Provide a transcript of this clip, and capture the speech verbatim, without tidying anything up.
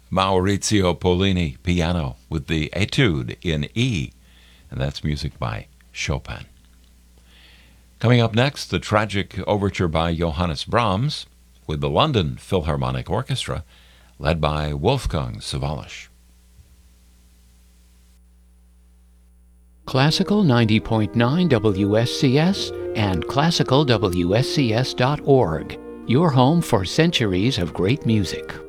Maurizio Pollini, piano, with the Etude in E, and that's music by Chopin. Coming up next, the tragic overture by Johannes Brahms, with the London Philharmonic Orchestra, led by Wolfgang Sawallisch. Classical ninety point nine W S C S and classical W S C S dot org, your home for centuries of great music.